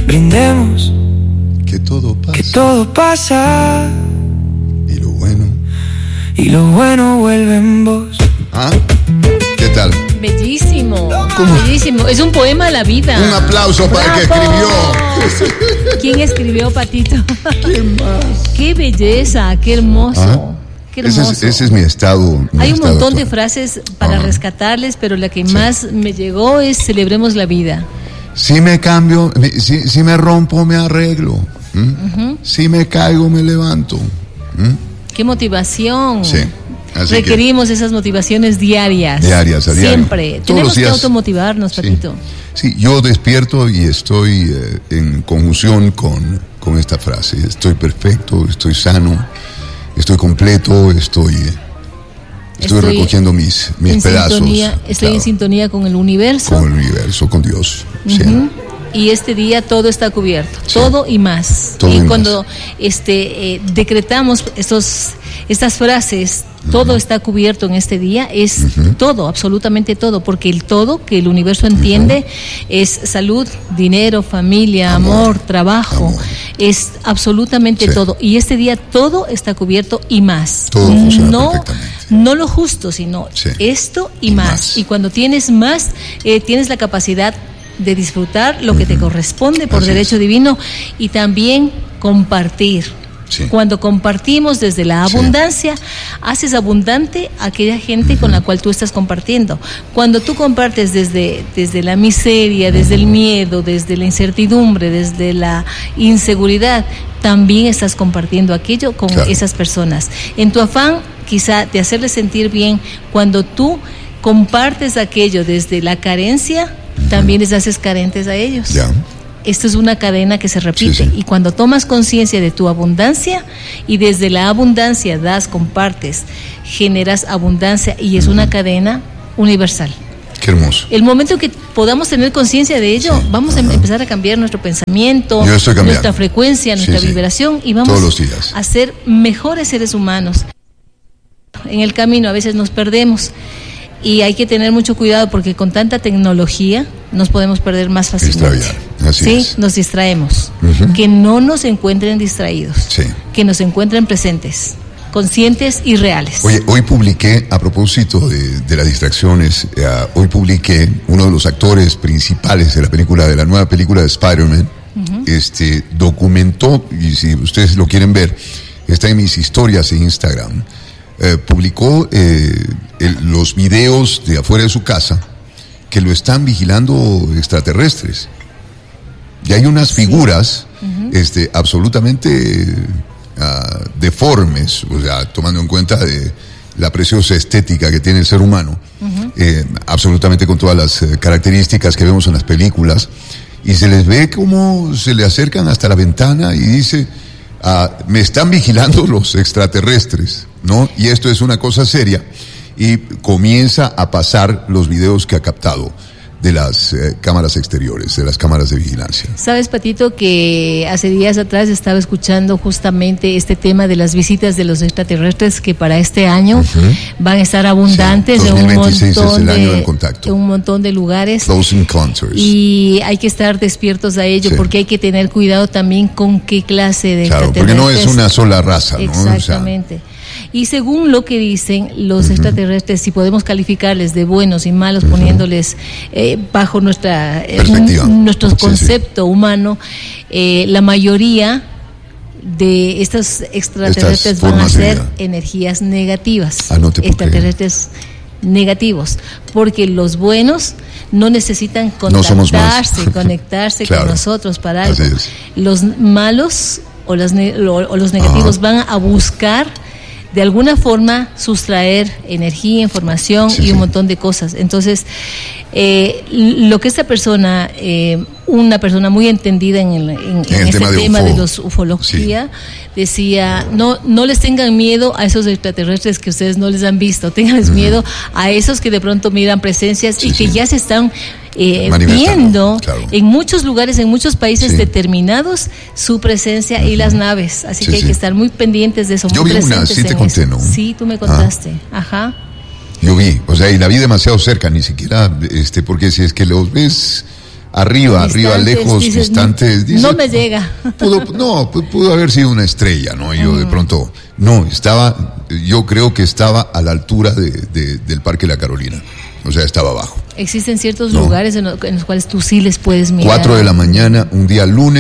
Brindemos que todo pasa, que todo pasa y lo bueno vuelve en vos. ¿Ah? ¿Qué tal? Bellísimo, bellísimo. Es un poema a la vida. Un aplauso para el que escribió. ¿Quién escribió, Patito? ¿Quién más? Qué belleza, qué hermoso. Qué hermoso. Ese es mi estado. Hay un montón de frases para rescatarles, pero la que más me llegó es celebremos la vida. Si me cambio, si me rompo, me arreglo. Si me caigo, me levanto. Qué motivación. Sí. Así requerimos esas motivaciones diarias. Diarias, a diario. Siempre. Tenemos que automotivarnos, Patito. Sí, yo despierto y estoy en conjunción con esta frase. Estoy perfecto, estoy sano, estoy completo, estoy recogiendo mis pedazos. Estoy en sintonía con el universo. Con el universo, con Dios. Sí. Y este día todo está cubierto, todo y más. Cuando decretamos estas frases, todo está cubierto en este día, es todo, absolutamente todo, porque el todo que el universo entiende es salud, dinero, familia, amor, trabajo, es absolutamente todo. Y este día todo está cubierto y más. Todo funciona perfectamente. No lo justo, sino esto y más. Y cuando tienes más, tienes la capacidad de disfrutar lo que te corresponde por derecho divino y también compartir. Cuando compartimos desde la abundancia, haces abundante a aquella gente con la cual tú estás compartiendo. Cuando tú compartes desde la miseria, desde el miedo, desde la incertidumbre, desde la inseguridad, también estás compartiendo aquello con esas personas. En tu afán, quizá, de hacerles sentir bien, cuando tú compartes aquello desde la carencia, también les haces carentes a ellos. Esto es una cadena que se repite. Y cuando tomas conciencia de tu abundancia y desde la abundancia compartes, generas abundancia y es una cadena universal. Qué hermoso. El momento que podamos tener conciencia de ello, vamos a empezar a cambiar nuestro pensamiento, nuestra frecuencia, nuestra vibración y vamos a ser mejores seres humanos. En el camino a veces nos perdemos. Y hay que tener mucho cuidado porque con tanta tecnología nos podemos perder más fácilmente. Nos distraemos. Que no nos encuentren distraídos. Que nos encuentren presentes, conscientes y reales. Oye, hoy publiqué, a propósito de las distracciones, hoy publiqué uno de los actores principales de la nueva película de Spider-Man. Documentó, y si ustedes lo quieren ver, está en mis historias en Instagram. Publicó los videos de afuera de su casa que lo están vigilando extraterrestres. Y hay unas figuras absolutamente deformes, o sea, tomando en cuenta la preciosa estética que tiene el ser humano, absolutamente con todas las características que vemos en las películas, y se les ve como se le acercan hasta la ventana y dice: me están vigilando los extraterrestres, ¿no? Y esto es una cosa seria. Y comienza a pasar los videos que ha captado de las cámaras exteriores, de las cámaras de vigilancia. Sabes, Patito, que hace días atrás estaba escuchando justamente este tema de las visitas de los extraterrestres que para este año van a estar abundantes en un montón de lugares. Close Encounters. Y hay que estar despiertos a ello porque hay que tener cuidado también con qué clase de extraterrestres. Porque no es una sola raza, ¿no? Exactamente. Y según lo que dicen los extraterrestres, si podemos calificarles de buenos y malos, poniéndoles bajo nuestro concepto humano, la mayoría de estos extraterrestres van a ser energías negativas, extraterrestres negativos, porque los buenos no necesitan conectarse con nosotros para algo. Los malos o los negativos van a buscar de alguna forma sustraer energía, información y un montón de cosas. Entonces, lo que esta persona, una persona muy entendida en este tema de los ufología, decía, no les tengan miedo a esos extraterrestres que ustedes no les han visto, tenganles miedo a esos que de pronto miran presencias y que ya se están viendo en muchos lugares, en muchos países determinados, su presencia y las naves. Así que hay que estar muy pendientes de eso. Yo vi una, sí te conté, ¿no? Sí, tú me contaste. Ajá. Yo vi, o sea, y la vi demasiado cerca, ni siquiera, porque si es que los ves arriba, lejos, distantes. Dice, no me llega. Pudo haber sido una estrella, ¿no? Yo de pronto, yo creo que estaba a la altura del Parque La Carolina. O sea, estaba abajo. Existen ciertos lugares en los cuales tú sí les puedes mirar. 4 de la mañana, un día lunes.